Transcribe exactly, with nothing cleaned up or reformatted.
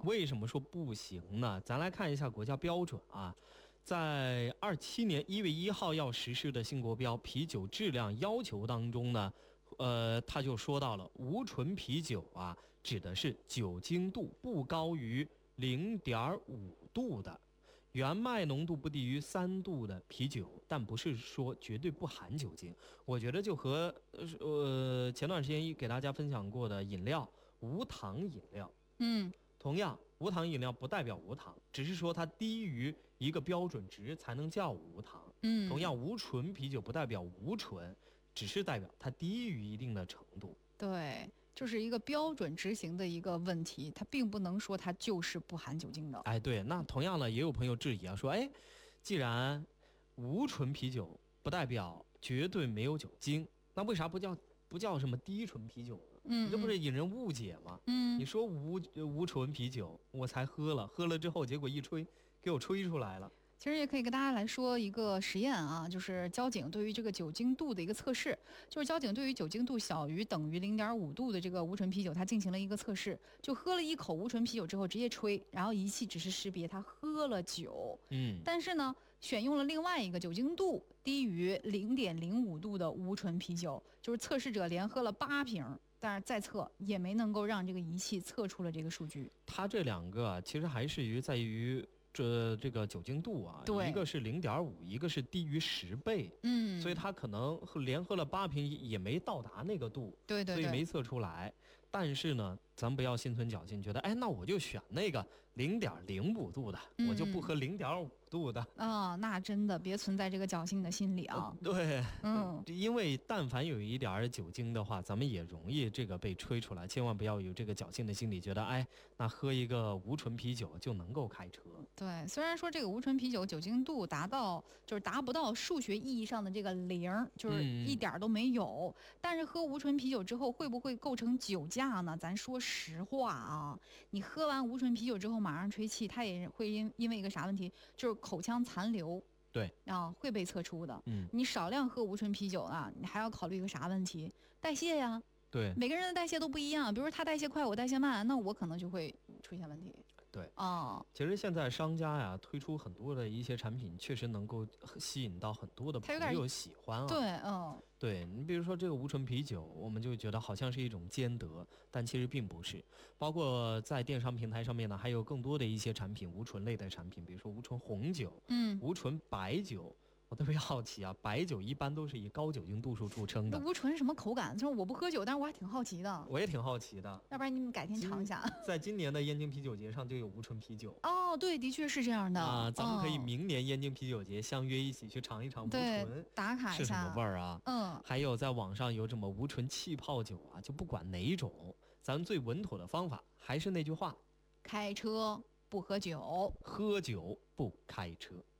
为什么说不行呢？咱来看一下国家标准啊，在二七年一月一号要实施的新国标啤酒质量要求当中呢，呃，他就说到了无醇啤酒啊，指的是酒精度不高于零点五度的。原麦浓度不低于三度的啤酒，但不是说绝对不含酒精。我觉得就和呃前段时间给大家分享过的饮料无糖饮料， 嗯， 同样无糖饮料不代表无糖，只是说它低于一个标准值才能叫无糖。 嗯， 同样无醇啤酒不代表无醇，只是代表它低于一定的程度。 对。就是一个标准执行的一个问题，它并不能说它就是不含酒精的。 哎，对，那同样呢，也有朋友质疑啊，说，哎，既然无醇啤酒不代表绝对没有酒精，那为啥不叫不叫什么低醇啤酒呢？ 嗯， 这不是引人误解吗？ 嗯， 你说无无醇啤酒，我才喝了，喝了之后，结果一吹，给我吹出来了。 其实也可以跟大家来说一个实验啊，就是交警对于这个酒精度的一个测试，就是交警对于酒精度小于等于零点五度的这个无醇啤酒，它进行了一个测试，就喝了一口无醇啤酒之后直接吹，然后仪器只是识别他喝了酒， 嗯， 但是呢，选用了另外一个酒精度低于零点零五度的无醇啤酒，就是测试者连喝了八瓶。但是再测也没能够让这个仪器测出了这个数据。 它这两个其实还是于在于这这个酒精度啊， 对， 一个是零点五，一个是低于十倍， 嗯， 所以它可能连喝了八瓶也没到达那个度， 对对对， 所以没测出来。但是呢，咱不要心存侥幸，觉得哎，那我就选那个零点零五度的， 嗯、 我就不喝零点五度的啊、哦，那真的别存在这个侥幸的心理啊。 对， 嗯， 因为但凡有一点酒精的话，咱们也容易这个被吹出来，千万不要有这个侥幸的心理，觉得哎，那喝一个无醇啤酒就能够开车。 对，虽然说这个无醇啤酒酒精度达到就是达不到数学意义上的这个零，就是一点都没有，嗯、但是喝无醇啤酒之后会不会构成酒驾呢？咱说实话啊，你喝完无醇啤酒之后马上吹气，它也会因因为一个啥问题，就是口腔残留。 对啊，会被测出的。 嗯， 你少量喝无醇啤酒啊，你还要考虑一个啥问题？代谢呀。 对， 每个人的代谢都不一样，比如说他代谢快，我代谢慢，那我可能就会出现问题。 对啊、哦， 其实现在商家呀推出很多的一些产品，确实能够吸引到很多的朋友喜欢啊。 对，嗯， 对你比如说这个无醇啤酒，我们就觉得好像是一种兼得，但其实并不是。包括在电商平台上面呢，还有更多的一些产品，无醇类的产品，比如说无醇红酒， 嗯， 无醇白酒。我特别好奇啊，白酒一般都是以高酒精度数著称的。 无醇什么口感？就是我不喝酒，但是我还挺好奇的。 我也挺好奇的， 要不然你们改天尝一下。 在今年的燕京啤酒节上就有无醇啤酒。 哦，对，的确是这样的啊，咱们可以明年燕京啤酒节相约一起去尝一尝无醇， 打卡一下是什么味儿啊？ 嗯， 还有在网上有什么无醇气泡酒啊，就不管哪一种，咱们最稳妥的方法还是那句话： 开车不喝酒， 喝酒不开车。